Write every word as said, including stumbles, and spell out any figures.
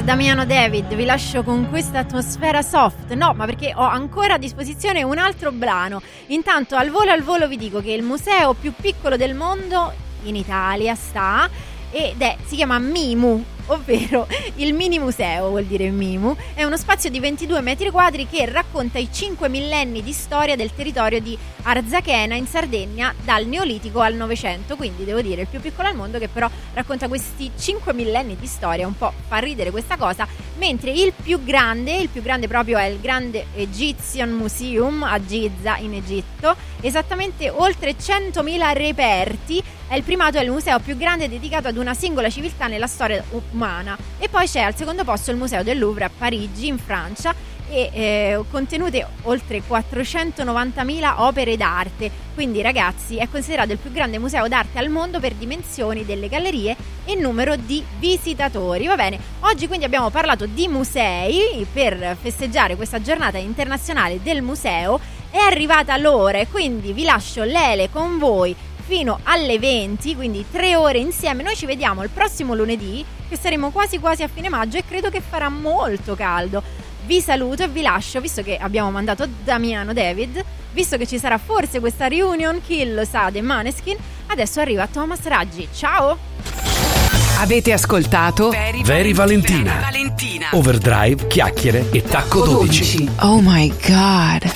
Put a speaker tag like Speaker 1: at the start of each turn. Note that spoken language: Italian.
Speaker 1: Damiano David, vi lascio con questa atmosfera soft. No, ma perché ho ancora a disposizione un altro brano. Intanto al volo al volo vi dico che il museo più piccolo del mondo in Italia sta ed è, si chiama Mimu, ovvero il mini museo, vuol dire Mimu. È uno spazio di ventidue metri quadri che racconta i cinque millenni di storia del territorio di Arzachena in Sardegna dal Neolitico al Novecento, quindi devo dire il più piccolo al mondo, che però racconta questi cinque millenni di storia. Un po' fa ridere questa cosa, mentre il più grande, il più grande proprio è il Grande Egyptian Museum a Giza in Egitto, esattamente oltre centomila reperti. È il primato, è il museo più grande dedicato ad una singola civiltà nella storia umana. E poi c'è al secondo posto il Museo del Louvre a Parigi in Francia, e eh, contenute oltre quattrocentonovantamila opere d'arte. Quindi ragazzi, è considerato il più grande museo d'arte al mondo per dimensioni delle gallerie e numero di visitatori. Va bene, oggi quindi abbiamo parlato di musei per festeggiare questa giornata internazionale del museo. È arrivata l'ora e quindi vi lascio Lele con voi fino alle venti, quindi tre ore insieme. Noi ci vediamo il prossimo lunedì, che saremo quasi quasi a fine maggio e credo che farà molto caldo. Vi saluto e vi lascio, visto che abbiamo mandato Damiano David, visto che ci sarà forse questa reunion, chi lo sa, dei Maneskin, adesso arriva Thomas Raggi. Ciao!
Speaker 2: Avete ascoltato
Speaker 3: Very, Very Valentina. Valentina. Overdrive, chiacchiere e tacco dodici.
Speaker 2: Oh my God.